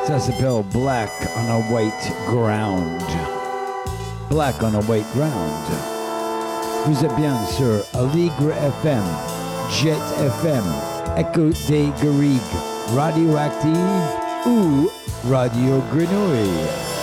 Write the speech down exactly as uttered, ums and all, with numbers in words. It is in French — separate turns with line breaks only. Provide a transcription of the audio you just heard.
Ça s'appelle Black on a White Ground. Black on a White Ground. Vous êtes bien sur Aligre F M, Jet F M, Echo des Garrigues, Radioactive ou Radio Grenouille.